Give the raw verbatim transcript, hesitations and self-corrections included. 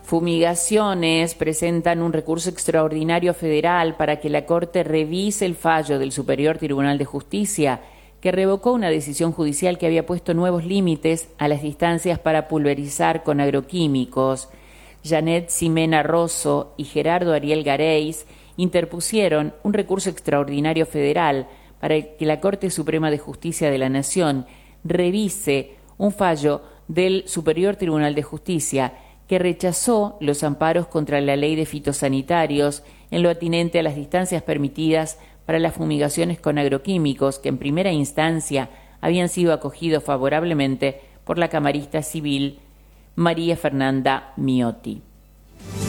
Fumigaciones presentan un recurso extraordinario federal para que la Corte revise el fallo del Superior Tribunal de Justicia, que revocó una decisión judicial que había puesto nuevos límites a las distancias para pulverizar con agroquímicos. Janet Ximena Rosso y Gerardo Ariel Gareis interpusieron un recurso extraordinario federal para que la Corte Suprema de Justicia de la Nación revise un fallo del Superior Tribunal de Justicia que rechazó los amparos contra la ley de fitosanitarios en lo atinente a las distancias permitidas para las fumigaciones con agroquímicos, que en primera instancia habían sido acogidos favorablemente por la camarista civil María Fernanda Miotti.